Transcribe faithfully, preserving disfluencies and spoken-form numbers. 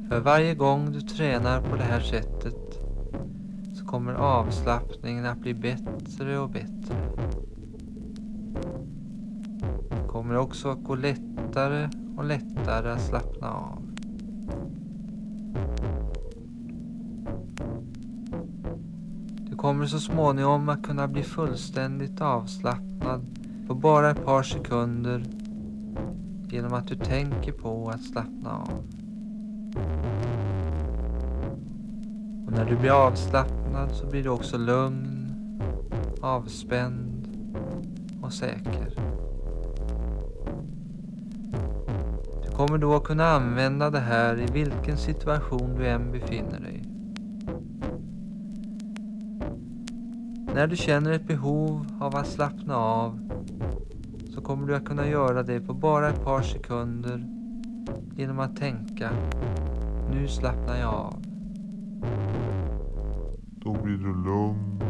För varje gång du tränar på det här sättet så kommer avslappningen att bli bättre och bättre. Det kommer också att gå lättare och lättare att slappna av. Du kommer så småningom att kunna bli fullständigt avslappnad på bara ett par sekunder genom att du tänker på att slappna av. Och när du blir avslappnad så blir du också lugn, avspänd och säker. Du kommer då att kunna använda det här i vilken situation du än befinner dig. När du känner ett behov av att slappna av så kommer du att kunna göra det på bara ett par sekunder genom att tänka: nu slappnar jag av. Då blir du lugn